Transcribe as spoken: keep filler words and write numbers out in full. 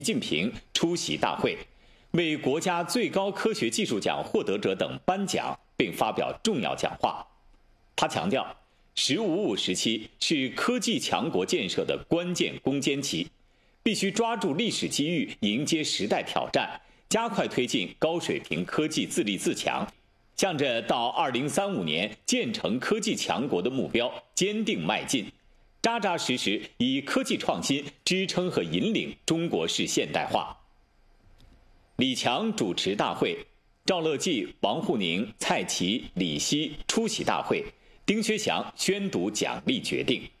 近平出席大会，为国家最高科学技术奖获得者等颁奖，并发表重要讲话。他强调，“十五五”时期是科技强国建设的关键攻坚期，必须抓住历史机遇，迎接时代挑战，加快推进高水平科技自立自强，向着到二零三五年建成科技强国的目标坚定迈进，扎扎实实以科技创新支撑和引领中国式现代化。李强主持大会，赵乐际、王沪宁、蔡奇、李希出席大会，丁薛祥宣读奖励决定。